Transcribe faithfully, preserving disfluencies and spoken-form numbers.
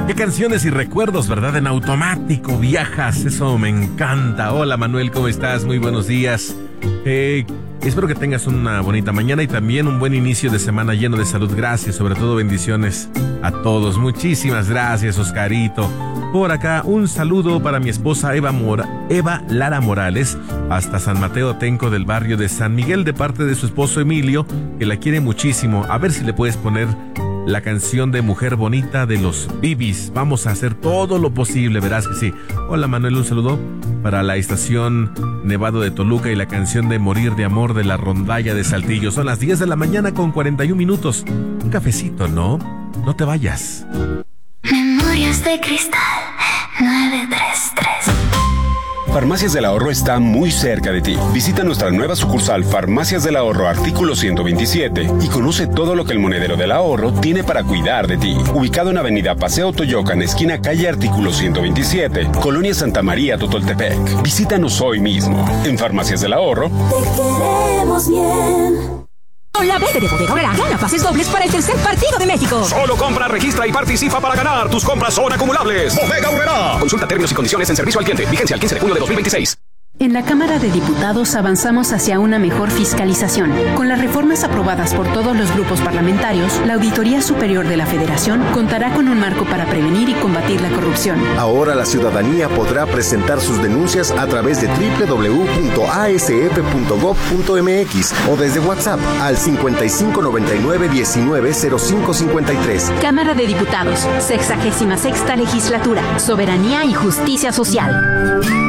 Qué canciones y recuerdos, ¿verdad? En automático viajas, eso me encanta. Hola Manuel, ¿cómo estás? Muy buenos días. Eh, espero que tengas una bonita mañana y también un buen inicio de semana lleno de salud. Gracias, sobre todo bendiciones a todos. Muchísimas gracias, Oscarito. Por acá, un saludo para mi esposa Eva, Mora, Eva Lara Morales, hasta San Mateo Atenco del barrio de San Miguel, de parte de su esposo Emilio, que la quiere muchísimo. A ver si le puedes poner la canción de Mujer Bonita de los Bibis. Vamos a hacer todo lo posible, verás que sí. Hola Manuel, un saludo para la estación Nevado de Toluca y la canción de Morir de Amor de la Rondalla de Saltillo. Son las diez de la mañana con cuarenta y un minutos. Un cafecito, ¿no? No te vayas. Memorias de Cristal nueve tres tres. Farmacias del Ahorro está muy cerca de ti. Visita nuestra nueva sucursal Farmacias del Ahorro Artículo ciento veintisiete y conoce todo lo que el Monedero del Ahorro tiene para cuidar de ti. Ubicado en Avenida Paseo Toyocan, esquina calle Artículo ciento veintisiete, Colonia Santa María, Totoltepec. Visítanos hoy mismo. En Farmacias del Ahorro te queremos bien. Con la verde de Bodega Aurrera, gana pases dobles para el tercer partido de México. Solo compra, registra y participa para ganar. Tus compras son acumulables. Bodega Aurrera. Consulta términos y condiciones en servicio al cliente. Vigencia el quince de junio de dos mil veintiséis. En la Cámara de Diputados avanzamos hacia una mejor fiscalización. Con las reformas aprobadas por todos los grupos parlamentarios, la Auditoría Superior de la Federación contará con un marco para prevenir y combatir la corrupción. Ahora la ciudadanía podrá presentar sus denuncias a través de doble u doble u doble u punto a s f punto gob punto m x o desde WhatsApp al cincuenta y cinco noventa y nueve diecinueve cero cinco cincuenta y tres. Cámara de Diputados, sexagésima sexta legislatura, Soberanía y Justicia Social.